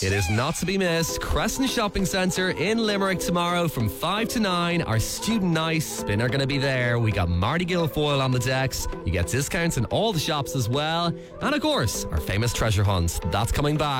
It is not to be missed. Crescent Shopping Centre in Limerick tomorrow from 5 to 9. Our student night spin are going to be there. We got Marty Guilfoyle on the decks. You get discounts in all the shops as well. And of course, our famous treasure hunt. That's coming back.